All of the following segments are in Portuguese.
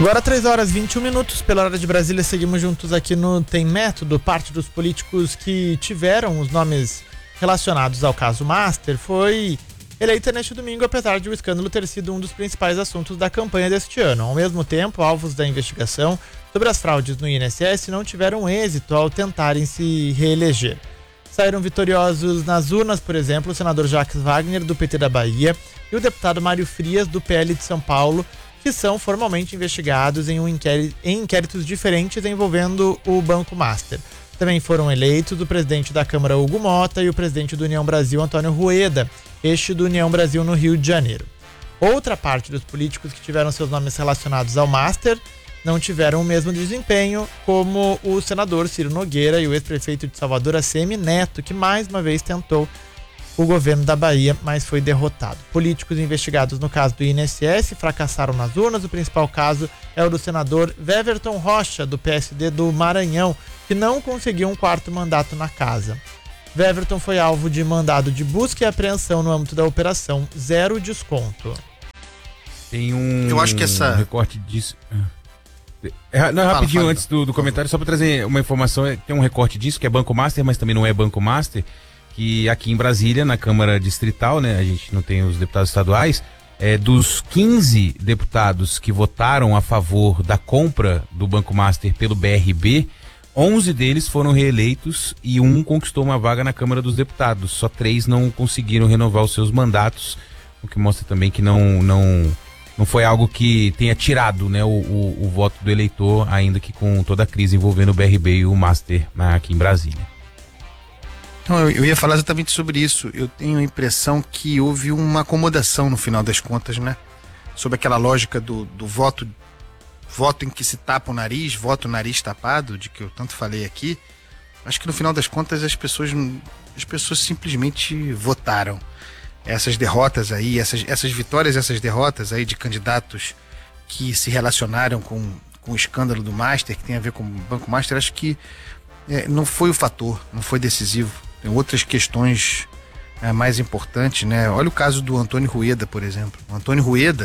Agora 3 horas e 21 minutos, pela hora de Brasília, seguimos juntos aqui no Tem Método. Parte dos políticos que tiveram os nomes relacionados ao caso Master foi eleita neste domingo, apesar de o escândalo ter sido um dos principais assuntos da campanha deste ano. Ao mesmo tempo, alvos da investigação sobre as fraudes no INSS não tiveram êxito ao tentarem se reeleger. Saíram vitoriosos nas urnas, por exemplo, o senador Jacques Wagner, do PT da Bahia, e o deputado Mário Frias, do PL de São Paulo, que são formalmente investigados em inquéritos diferentes envolvendo o Banco Master. Também foram eleitos o presidente da Câmara, Hugo Mota, e o presidente do União Brasil, Antônio Rueda, este do União Brasil no Rio de Janeiro. Outra parte dos políticos que tiveram seus nomes relacionados ao Master não tiveram o mesmo desempenho, como o senador Ciro Nogueira e o ex-prefeito de Salvador, ACM Neto, que mais uma vez tentou o governo da Bahia, mas foi derrotado. Políticos investigados no caso do INSS fracassaram nas urnas. O principal caso é o do senador Weverton Rocha, do PSD do Maranhão, que não conseguiu um quarto mandato na casa. Weverton foi alvo de mandado de busca e apreensão no âmbito da operação Zero Desconto. Tem um Eu acho que essa recorte disso. Não, rapidinho, antes do comentário, só para trazer uma informação, tem um recorte disso, que é Banco Master, mas também não é Banco Master, que aqui em Brasília, na Câmara Distrital, né, a gente não tem os deputados estaduais, dos 15 deputados que votaram a favor da compra do Banco Master pelo BRB, 11 deles foram reeleitos e um conquistou uma vaga na Câmara dos Deputados. Só 3 não conseguiram renovar os seus mandatos, o que mostra também que não foi algo que tenha tirado, né, o voto do eleitor, ainda que com toda a crise envolvendo o BRB e o Master aqui em Brasília. Então, eu ia falar exatamente sobre isso. Eu tenho a impressão que houve uma acomodação no final das contas, né? Sobre aquela lógica do voto em que se tapa o nariz, voto nariz tapado, de que eu tanto falei aqui. Acho que no final das contas as pessoas simplesmente votaram. Essas derrotas aí, essas vitórias, essas derrotas aí de candidatos que se relacionaram com o escândalo do Master, que tem a ver com o Banco Master, acho que não foi o fator, não foi decisivo. Tem outras questões mais importantes, né? Olha o caso do Antônio Rueda, por exemplo. O Antônio Rueda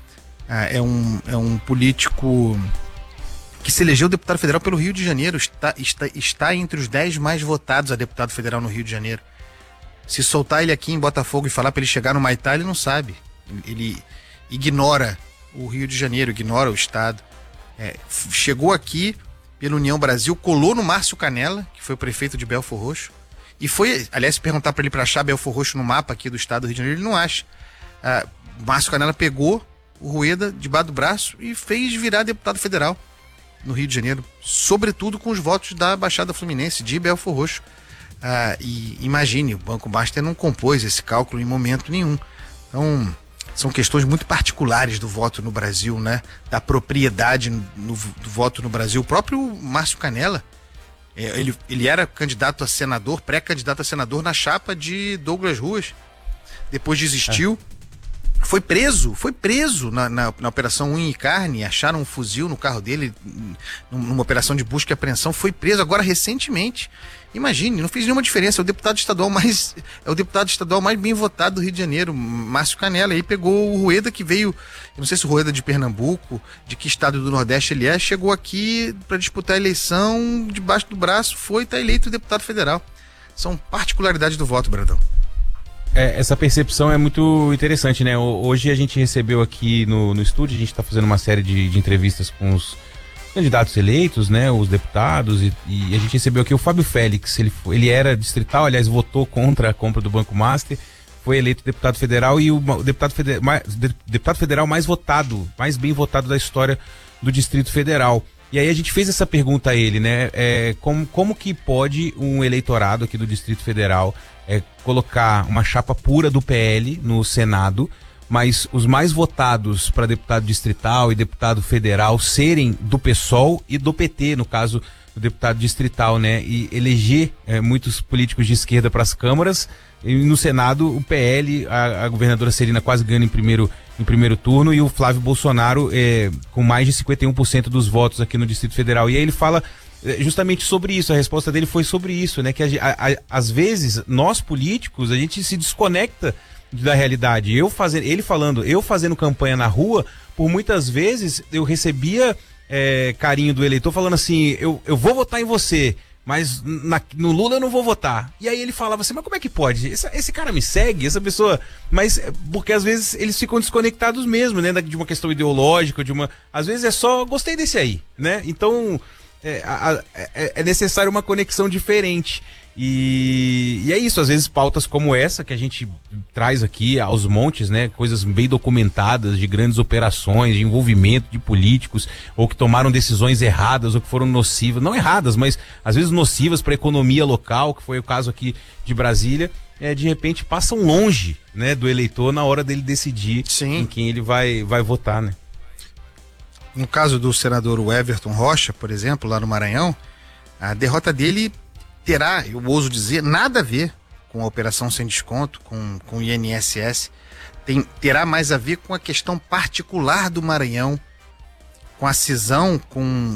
é um político que se elegeu deputado federal pelo Rio de Janeiro, está entre os 10 mais votados a deputado federal no Rio de Janeiro. Se soltar ele aqui em Botafogo e falar para ele chegar no Maitá, ele não sabe. Ele ignora o Rio de Janeiro, ignora o estado. Chegou aqui pela União Brasil, colou no Márcio Canella, que foi o prefeito de Belfor Roxo, e foi, aliás, se perguntar para ele para achar Belfor Roxo no mapa aqui do estado do Rio de Janeiro, ele não acha. Márcio Canella pegou o Rueda debaixo do braço e fez virar deputado federal no Rio de Janeiro, sobretudo com os votos da Baixada Fluminense, de Belfor Roxo. E imagine, o Banco Master não compôs esse cálculo em momento nenhum. Então, são questões muito particulares do voto no Brasil, né? Da propriedade do voto no Brasil. O próprio Márcio Canella, ele era candidato a senador, pré-candidato a senador na chapa de Douglas Ruas. Depois desistiu. Foi preso na Operação Unha e Carne. Acharam um fuzil no carro dele numa operação de busca e apreensão. Foi preso agora recentemente. Imagine, não fez nenhuma diferença. É o deputado estadual mais bem votado do Rio de Janeiro, Márcio Canella. Aí pegou o Rueda, que veio, eu não sei se o Rueda de Pernambuco, de que estado do Nordeste ele é, chegou aqui para disputar a eleição, debaixo do braço, está eleito deputado federal. São particularidades do voto, Brandão. Essa percepção é muito interessante, né? Hoje a gente recebeu aqui no estúdio, a gente está fazendo uma série de entrevistas com os candidatos eleitos, né? Os deputados, e a gente recebeu aqui o Fábio Félix. Ele era distrital, aliás, votou contra a compra do Banco Master, foi eleito deputado federal e o deputado federal mais votado, mais bem votado da história do Distrito Federal. E aí a gente fez essa pergunta a ele, né? Como que pode um eleitorado aqui do Distrito Federal colocar uma chapa pura do PL no Senado, mas os mais votados para deputado distrital e deputado federal serem do PSOL e do PT, no caso do deputado distrital, né? E eleger muitos políticos de esquerda para as câmaras, e no Senado o PL, a governadora Celina quase ganhando em primeiro turno, e o Flávio Bolsonaro com mais de 51% dos votos aqui no Distrito Federal. E aí ele fala justamente sobre isso, a resposta dele foi sobre isso, né? Que às vezes nós políticos, a gente se desconecta da realidade. Ele falando, eu fazendo campanha na rua, por muitas vezes eu recebia carinho do eleitor falando assim, eu vou votar em você, mas no Lula eu não vou votar. E aí ele falava assim, mas como é que pode? Esse cara me segue, essa pessoa... Mas porque às vezes eles ficam desconectados mesmo, né? De uma questão ideológica, às vezes é só, gostei desse aí, né? Então é necessário uma conexão diferente. E é isso, às vezes pautas como essa que a gente traz aqui aos montes, né? Coisas bem documentadas de grandes operações, de envolvimento de políticos, ou que tomaram decisões erradas, ou que foram nocivas, não erradas, mas às vezes nocivas para a economia local, que foi o caso aqui de Brasília, de repente passam longe, né, do eleitor na hora dele decidir em quem ele vai votar, né? No caso do senador Everton Rocha, por exemplo, lá no Maranhão, a derrota dele terá, eu ouso dizer, nada a ver com a operação sem desconto, com o INSS. Terá mais a ver com a questão particular do Maranhão, com a cisão, com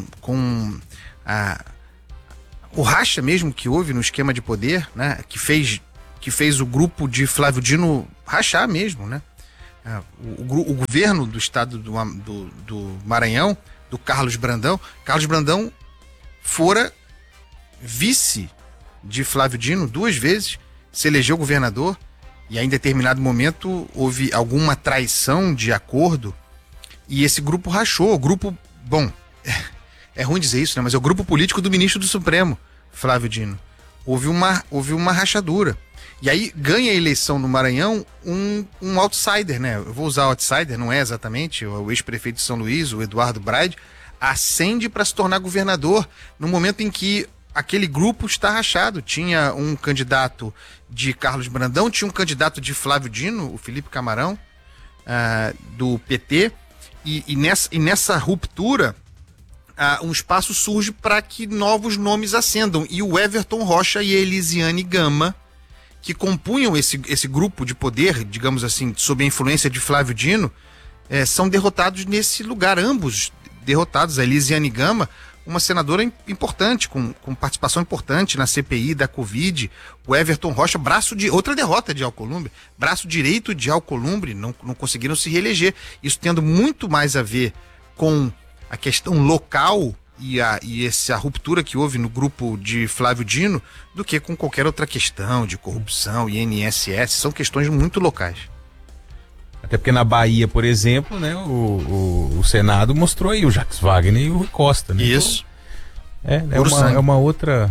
o racha mesmo que houve no esquema de poder, né, que fez o grupo de Flávio Dino rachar mesmo, né? O governo do estado do Maranhão, do Carlos Brandão fora vice de Flávio Dino 2 vezes, se elegeu governador, e aí em determinado momento houve alguma traição de acordo e esse grupo rachou. O grupo, bom, é ruim dizer isso, né? Mas é o grupo político do ministro do Supremo, Flávio Dino. Houve uma rachadura. E aí ganha a eleição no Maranhão um outsider, né? Eu vou usar outsider, não é exatamente, o ex-prefeito de São Luís, o Eduardo Braide, ascende para se tornar governador no momento em que aquele grupo está rachado. Tinha um candidato de Carlos Brandão, tinha um candidato de Flávio Dino, o Felipe Camarão, do PT, e nessa ruptura um espaço surge para que novos nomes ascendam. E o Everton Rocha e a Elisiane Gama, que compunham esse grupo de poder, digamos assim, sob a influência de Flávio Dino, são derrotados nesse lugar, ambos derrotados. A Elisiane Gama, uma senadora importante, com participação importante na CPI da Covid. O Everton Rocha, outra derrota de Alcolumbre, braço direito de Alcolumbre, não conseguiram se reeleger. Isso tendo muito mais a ver com a questão local e essa ruptura que houve no grupo de Flávio Dino do que com qualquer outra questão de corrupção, INSS, são questões muito locais. Até porque na Bahia, por exemplo, né, o Senado mostrou aí o Jacques Wagner e o Rui Costa, né? Isso. Então, é uma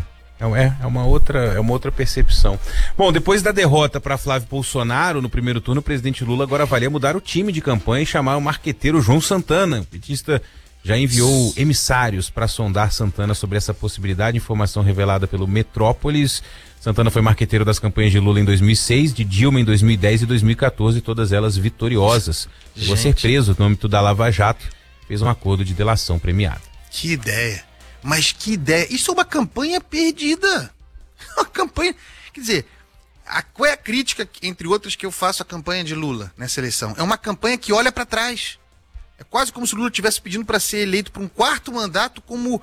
outra percepção. Bom, depois da derrota para Flávio Bolsonaro no primeiro turno, o presidente Lula agora avalia mudar o time de campanha e chamar o marqueteiro João Santana. O petista já enviou emissários para sondar Santana sobre essa possibilidade. Informação revelada pelo Metrópolis. Santana foi marqueteiro das campanhas de Lula em 2006, de Dilma em 2010 e 2014, todas elas vitoriosas. Chegou a ser preso no âmbito da Lava Jato, fez um acordo de delação premiada. Que ideia! Mas que ideia! Isso é uma campanha perdida! Uma campanha... Quer dizer, qual é a crítica, entre outras, que eu faço à campanha de Lula nessa eleição? É uma campanha que olha para trás. É quase como se o Lula estivesse pedindo para ser eleito por um 4º mandato como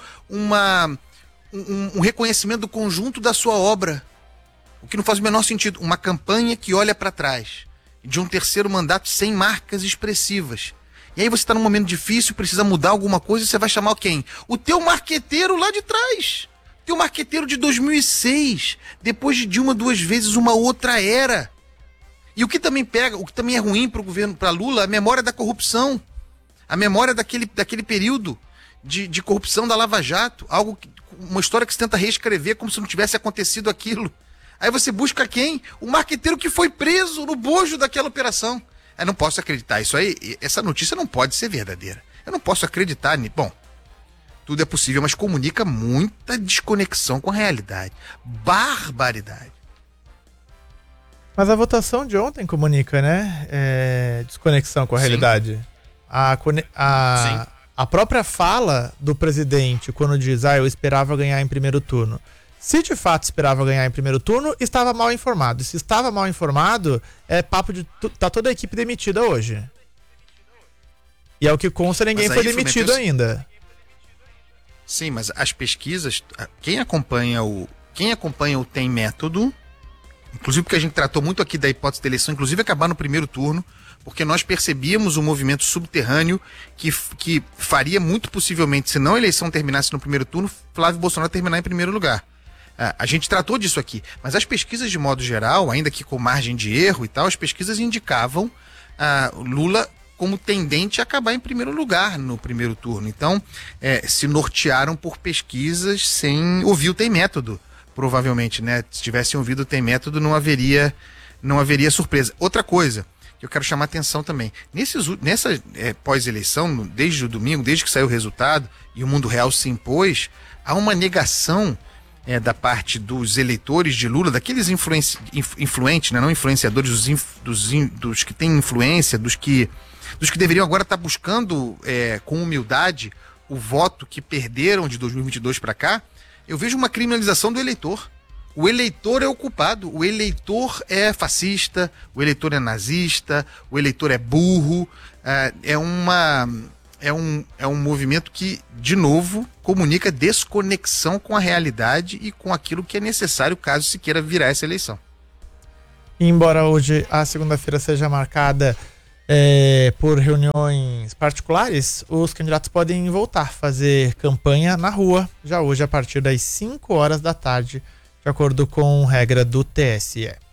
um reconhecimento do conjunto da sua obra. O que não faz o menor sentido. Uma campanha que olha para trás. De um 3º mandato sem marcas expressivas. E aí você está num momento difícil, precisa mudar alguma coisa, e você vai chamar quem? O teu marqueteiro lá de trás. Teu marqueteiro de 2006. Depois de Dilma 2 vezes, uma outra era. E o que também é ruim para o governo, para Lula, a memória da corrupção. A memória daquele período de corrupção da Lava Jato. Uma história que se tenta reescrever como se não tivesse acontecido aquilo. Aí você busca quem? O marqueteiro que foi preso no bojo daquela operação. Eu não posso acreditar. Isso aí, essa notícia não pode ser verdadeira. Eu não posso acreditar. Bom, tudo é possível, mas comunica muita desconexão com a realidade. Barbaridade. Mas a votação de ontem comunica, né? Desconexão com a realidade. A própria fala do presidente, quando diz, eu esperava ganhar em primeiro turno. Se de fato esperava ganhar em primeiro turno, estava mal informado. E se estava mal informado, é papo de... Tá toda a equipe demitida hoje. E é o que consta, ninguém foi demitido ainda. Sim, mas as pesquisas... Quem acompanha o Tem Método inclusive porque a gente tratou muito aqui da hipótese da eleição, inclusive acabar no primeiro turno, porque nós percebíamos um movimento subterrâneo que faria muito possivelmente, se não a eleição terminasse no primeiro turno, Flávio Bolsonaro terminar em primeiro lugar. A gente tratou disso aqui, mas as pesquisas de modo geral, ainda que com margem de erro e tal, as pesquisas indicavam Lula como tendente a acabar em primeiro lugar no primeiro turno. Então, se nortearam por pesquisas sem ouvir o Tem Método, provavelmente, né? Se tivessem ouvido o Tem Método, não haveria surpresa. Outra coisa que eu quero chamar a atenção também, nessa pós-eleição, desde o domingo, desde que saiu o resultado e o mundo real se impôs, há uma negação da parte dos eleitores de Lula, daqueles influentes, né, não influenciadores, dos que têm influência, dos que deveriam agora estar buscando com humildade o voto que perderam de 2022 para cá. Eu vejo uma criminalização do eleitor. O eleitor é o culpado, o eleitor é fascista, o eleitor é nazista, o eleitor é burro, é um movimento que, de novo, comunica desconexão com a realidade e com aquilo que é necessário caso se queira virar essa eleição. Embora hoje a segunda-feira seja marcada por reuniões particulares, os candidatos podem voltar a fazer campanha na rua, já hoje a partir das 5 horas da tarde, de acordo com regra do TSE.